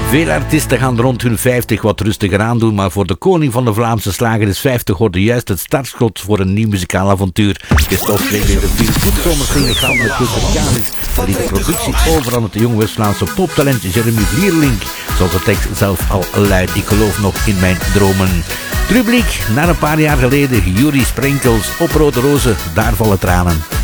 Veel artiesten gaan rond hun 50 wat rustiger aandoen, maar voor de koning van de Vlaamse slager is 50 worden juist het startschot voor een nieuw muzikaal avontuur. Christophe kreeg weer de veel zomersingen gaan met Kusterkanis, maar die de productie over aan het jong West-Vlaamse poptalent Jeremy Vlierlink, zoals de tekst zelf al luidt, ik geloof nog in mijn dromen. Publiek, na een paar jaar geleden, Jurie Sprenkels op Rode Rozen, daar vallen tranen.